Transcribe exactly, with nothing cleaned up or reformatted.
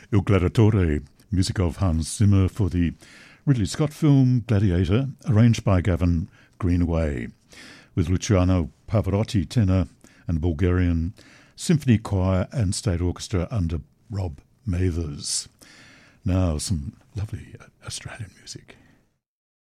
Il Gladiatore, music of Hans Zimmer for the Ridley Scott film Gladiator, arranged by Gavin Greenaway, with Luciano Pavarotti tenor and Bulgarian symphony choir and state orchestra under Rob Mathers. Now some lovely Australian music.